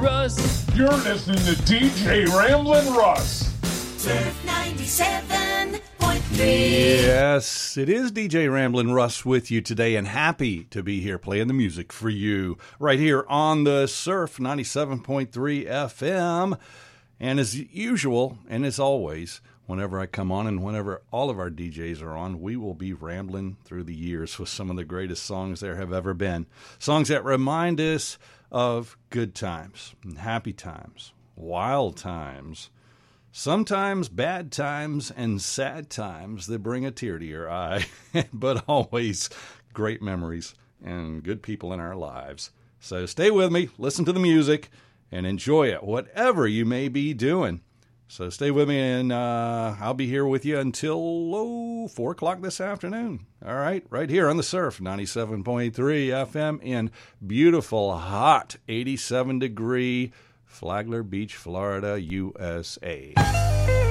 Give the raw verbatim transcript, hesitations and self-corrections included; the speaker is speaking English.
Russ. You're listening to D J Ramblin' Russ. Surf ninety-seven point three. Yes, it is D J Ramblin' Russ with you today, and happy to be here playing the music for you right here on the Surf ninety-seven point three F M. And as usual, and as always, whenever I come on and whenever all of our D Js are on, we will be rambling through the years with some of the greatest songs there have ever been. Songs that remind us of good times, and happy times, wild times, sometimes bad times, and sad times that bring a tear to your eye, but always great memories and good people in our lives. So stay with me, listen to the music, and enjoy it, whatever you may be doing. So stay with me, and uh, I'll be here with you until oh, four o'clock this afternoon. All right, right here on the Surf ninety-seven point three F M in beautiful, hot, eighty-seven degree Flagler Beach, Florida, U S A.